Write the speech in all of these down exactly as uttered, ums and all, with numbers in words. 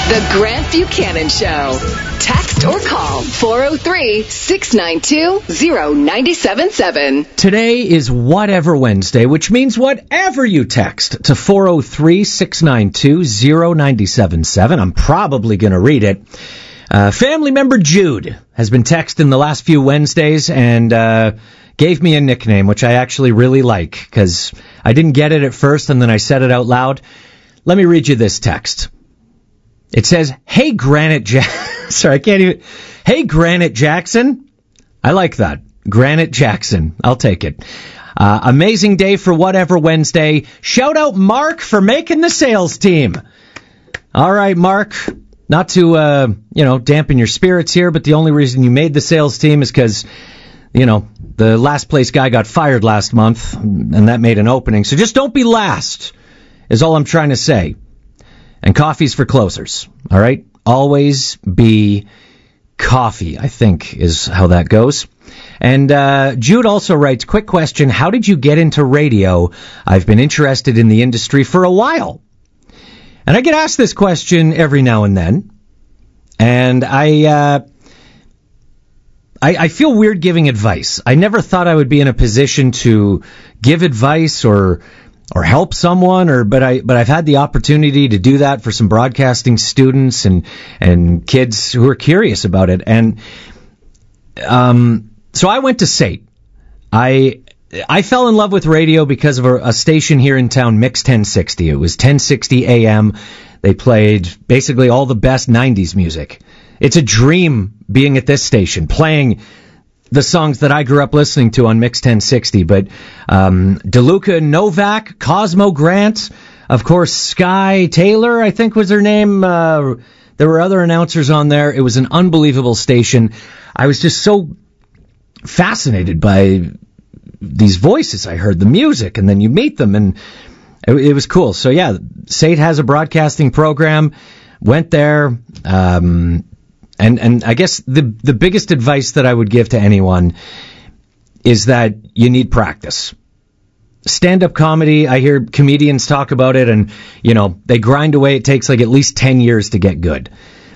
The Grant Buchanan Show. Text or call four oh three, six nine two, oh nine seven seven. Today is Whatever Wednesday, which means whatever you text to four oh three, six nine two, oh nine seven seven. I'm probably going to read it. Uh, family member Jude has been texting the last few Wednesdays and uh, gave me a nickname, which I actually really like because I didn't get it at first and then I said it out loud. Let me read you this text. It says, "Hey, Granite Jackson." Sorry, I can't even. "Hey, Granite Jackson." I like that. Granite Jackson. I'll take it. Uh, amazing day for Whatever Wednesday. Shout out Mark for making the sales team. All right, Mark. Not to, uh, you know, dampen your spirits here, but the only reason you made the sales team is because, you know, the last place guy got fired last month, and that made an opening. So just don't be last, is all I'm trying to say. And coffee's for closers, all right? Always be coffee, I think, is how that goes. And uh, Jude also writes, quick question, how did you get into radio? I've been interested in the industry for a while. And I get asked this question every now and then. And I, uh, I, I feel weird giving advice. I never thought I would be in a position to give advice or... or help someone, or but I but I've had the opportunity to do that for some broadcasting students and and kids who are curious about it. And um, so I went to S A T. I I fell in love with radio because of a, a station here in town, Mix ten sixty. It was ten sixty A M. They played basically all the best nineties music. It's a dream being at this station, playing the songs that I grew up listening to on Mix ten sixty, but um, DeLuca Novak, Cosmo Grant, of course, Sky Taylor, I think was her name. Uh, there were other announcers on there. It was an unbelievable station. I was just so fascinated by these voices. I heard the music, and then you meet them, and it, it was cool. So, yeah, S A T has a broadcasting program. Went there, um... And and I guess the the biggest advice that I would give to anyone is that you need practice. Stand-up comedy, I hear comedians talk about it, and, you know, they grind away. It takes like at least ten years to get good.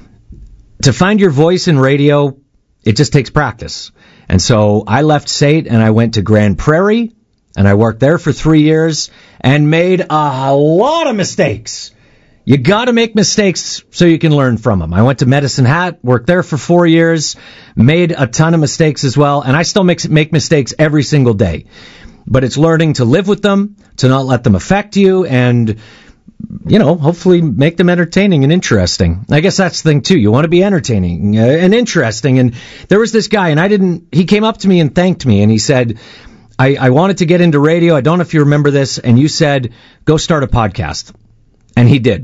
To find your voice in radio, it just takes practice. And so I left S A T and I went to Grand Prairie, and I worked there for three years and made a lot of mistakes. You got to make mistakes so you can learn from them. I went to Medicine Hat, worked there for four years, made a ton of mistakes as well, and I still make, make mistakes every single day. But it's learning to live with them, to not let them affect you, and, you know, hopefully make them entertaining and interesting. I guess that's the thing, too. You want to be entertaining uh, and interesting. And there was this guy, and I didn't, he came up to me and thanked me, and he said, I, I wanted to get into radio. I don't know if you remember this, and you said, go start a podcast. And he did.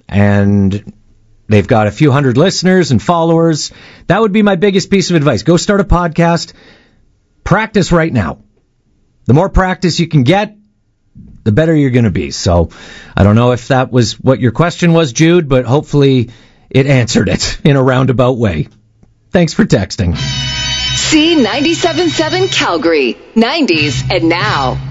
And they've got a few hundred listeners and followers. That would be my biggest piece of advice. Go start a podcast. Practice right now. The more practice you can get, the better you're going to be. So I don't know if that was what your question was, Jude, but hopefully it answered it in a roundabout way. Thanks for texting. C ninety-seven point seven Calgary, nineties and now.